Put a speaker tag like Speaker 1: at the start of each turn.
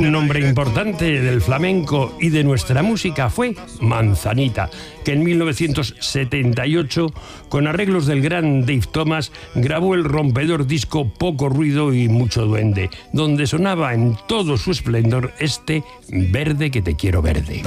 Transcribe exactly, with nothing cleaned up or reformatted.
Speaker 1: Un nombre importante del flamenco y de nuestra música fue Manzanita, que en mil novecientos setenta y ocho, con arreglos del gran Dave Thomas, grabó el rompedor disco Poco Ruido y Mucho Duende, donde sonaba en todo su esplendor este Verde que te quiero verde.